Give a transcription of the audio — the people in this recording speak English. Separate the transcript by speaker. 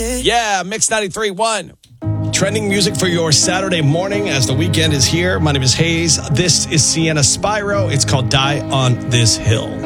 Speaker 1: Yeah, Mix 93.1. Trending music for your Saturday morning as the weekend is here. My name is Hayes. This is Sienna Spyro. It's called Die on This Hill.